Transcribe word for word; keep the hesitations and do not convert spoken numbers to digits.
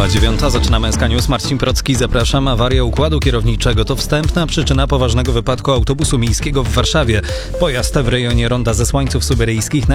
Minęła dziewiąta, zaczynamy S K News. Marcin Procki, zapraszam. Awaria układu kierowniczego to wstępna przyczyna poważnego wypadku autobusu miejskiego w Warszawie. Pojazd w rejonie Ronda Zesłańców Syberyjskich